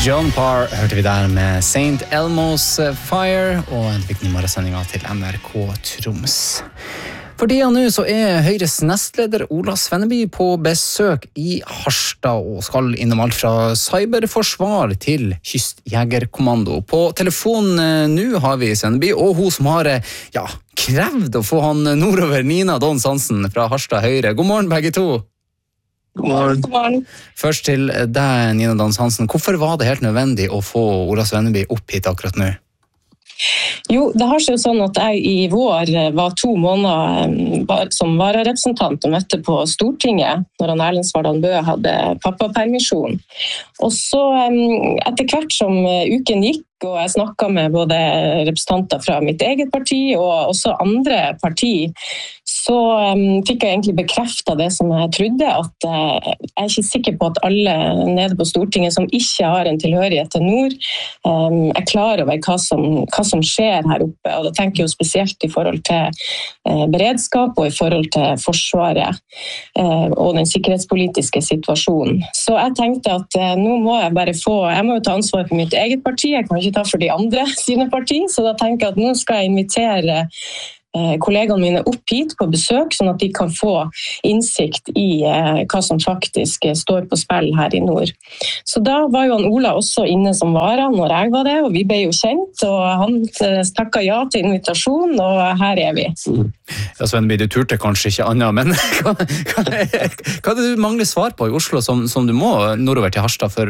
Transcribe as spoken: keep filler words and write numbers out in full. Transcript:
John Parr hørte vi der med Saint Elmo's Fire og en viktig morgensending til N R K Troms. For tida nå så er Høyres nestleder Ola Svenneby på besøk i Harstad og skal innom alt fra cyberforsvar til kystjegerkommando. På telefon nå har vi Svenneby og hun som har ja, krevd å få han nordover, Nina Dons Hansen fra Harstad Høyre. God morgen begge to. God morgen. God morgen. Først til deg, Nina Dons Hansen. Hvorfor var det helt nødvendig å få Ola Svenneby opp hit akkurat nå? Jo, det har seg jo sånn at jeg i vår var to måneder som vararepresentant og møtte på Stortinget når han Erlend Svardal Bøe hadde pappapermisjon. Og så etter hvert som uken gikk, og jeg snakket med både representanter fra mitt eget parti og også andre parti, så um, fikk jeg egentlig bekreftet det som jeg trodde, at uh, jeg er ikke sikker på at alle nede på Stortinget som ikke har en tilhørighet til nord, um, er klar over hva som, hva som skjer her oppe. Og da tenker jeg jo spesielt i forhold til uh, beredskap og i forhold til forsvaret uh, og den sikkerhetspolitiske situasjonen. Så jeg tenkte at uh, nå må jeg bare få, jeg må jo ta ansvar for mitt eget parti, jeg kan ikke ta for de andre sine parti, så da tenker jeg at nå skal jeg invitere kollegene mine opp hit på besøk, sånn at de kan få innsikt i eh, hva som faktisk står på spill her i nord. Så da var jo han Ola også inne som vara når jeg var det, og vi ble jo kjent, og han takket ja til invitasjon, og her er vi. Ja, Svenneby, du turte kanskje ikke annet, men hva, hva, hva er det du mangler svar på i Oslo som, som du må nordover til Harstad for,